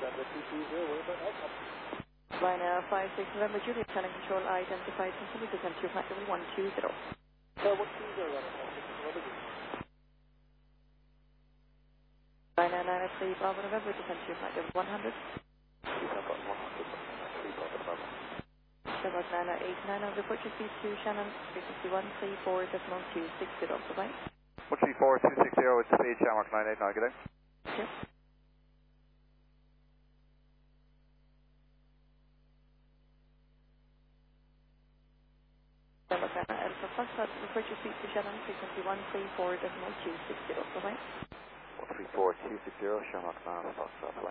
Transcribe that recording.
Liner 56 November Juliet, Channel Control identified, continue to send to flight level 120. Liner 93 Bravo November, descend to flight level 100. Denmark 989, report your speed to Shannon 361.34.260, bye-bye. 134.260, it's speed, Shamrock 989, good day. Yep. Denmark 9 Alpha Foxtrot, report your speed to Shannon 361.34.260, bye-bye. 134.260, Shamrock 9 Foxtrot,